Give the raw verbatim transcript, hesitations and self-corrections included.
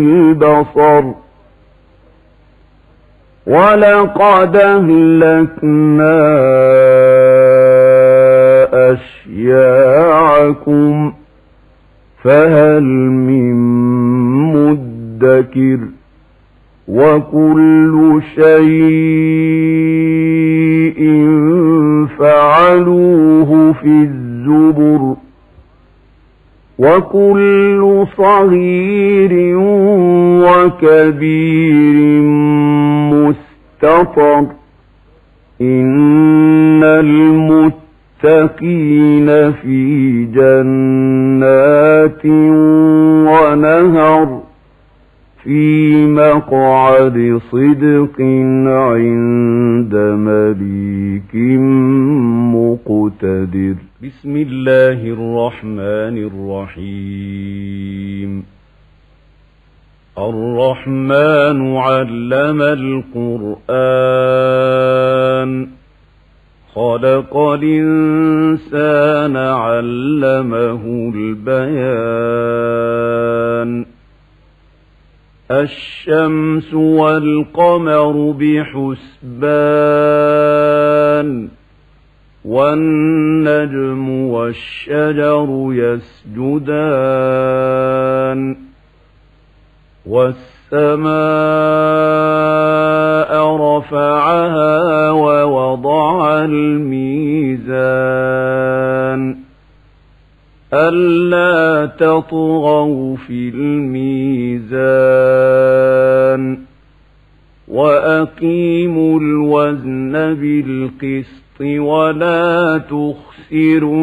البصر ولقد أهلكنا أشياعكم فهل من مدكر وكل شيء فعلوه في الزبر وكل صغير وكبير مستطر إن المتقين في جنات ونهر في مقعد صدق عند مليك مقتدر. بسم الله الرحمن الرحيم. الرحمن علم القرآن خلق الإنسان علمه البيان الشمس والقمر بحسبان والنجم والشجر يسجدان والسماء رفعها ووضع الميزان ألا تطغوا في الميزان وأقيموا الوزن بالقسط ولا تخسروا